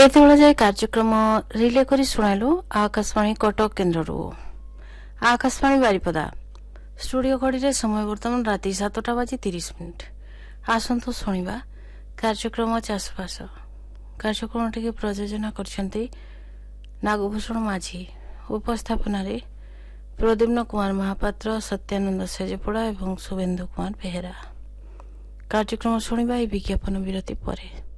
एतेबेला जाए कार्यक्रम रिले करी शुणाइलु आकाशवाणी कटक केन्द्ररू। आकाशवाणी बारिपदा स्टूडियो घड़ी समय बर्तमान राति 7:30। आसंतु शुणिबा कार्यक्रम चाषबास। कार्यक्रम टी प्रयोजना करछन्ती नागभूषण माझी। उपस्थापन प्रद्युम्न कुमार महापात्र, सत्यानंद सेजपड़ा और शुभेन्दु कुमार बेहेरा। कार्यक्रम शुणिबा विज्ञापन विरति परे।